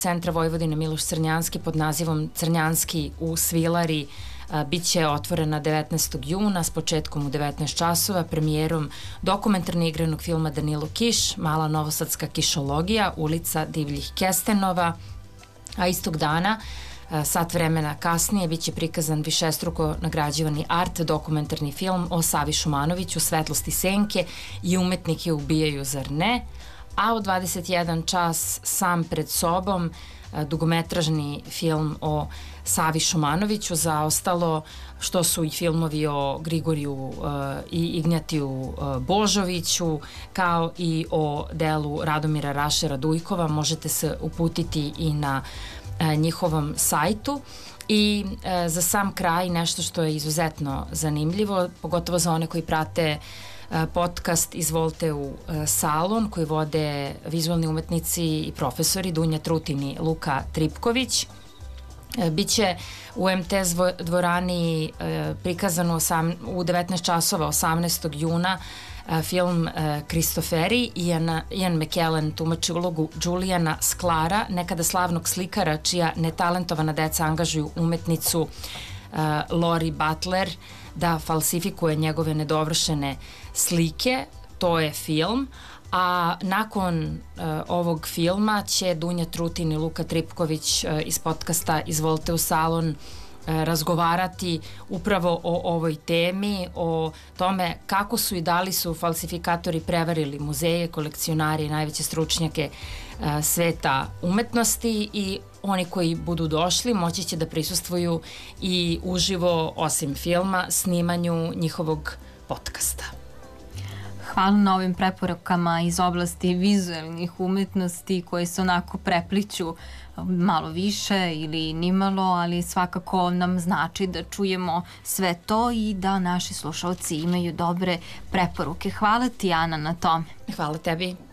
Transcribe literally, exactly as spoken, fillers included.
Centra Vojvodine Miloš Crnjanski pod nazivom Crnjanski u Svilari bit će otvorena devetnaestog juna s početkom u devetnaest časova, premijerom dokumentarno igranog filma Danilo Kiš, Mala novosadska kišologija, ulica Divljih kestenova, a istog dana, sat vremena kasnije, bit će prikazan višestruko nagrađivani art dokumentarni film o Savi Šumanoviću, Svetlosti senke i Umetnike ubijaju, zar ne? A u dvadeset jedan čas Sam pred sobom, dugometražni film o Savi Šumanoviću, za ostalo što su i filmovi o Grigoriju uh, i Ignjatiju uh, Božoviću, kao i o delu Radomira Rašera Dujkova. Možete se uputiti i na uh, njihovom sajtu. I uh, za sam kraj nešto što je izuzetno zanimljivo, pogotovo za one koji prate podcast Izvolite u salon, koji vode vizualni umetnici i profesori Dunja Trutin i Luka Tripković. Biće u em te es dvorani prikazano u devetnaest časova osamnaestog juna film Kristoferi. Ian, Ian McKellen tumači ulogu Julijana Sklara, nekada slavnog slikara čija netalentovana deca angažuju umetnicu Lori Butler da falsifikuje njegove nedovršene slike. To je film, a nakon uh, ovog filma će Dunja Trutin i Luka Tripković uh, iz podcasta Izvolite u salon uh, razgovarati upravo o ovoj temi, o tome kako su i da li su falsifikatori prevarili muzeje, kolekcionari i najveće stručnjake uh, sveta umetnosti, i oni koji budu došli moći će da prisustvuju i uživo, osim filma, snimanju njihovog podcasta. Hvala na ovim preporukama iz oblasti vizualnih umetnosti koje se onako prepliću malo više ili nimalo, ali svakako nam znači da čujemo sve to i da naši slušalci imaju dobre preporuke. Hvala ti, Ana, na tome. Hvala tebi.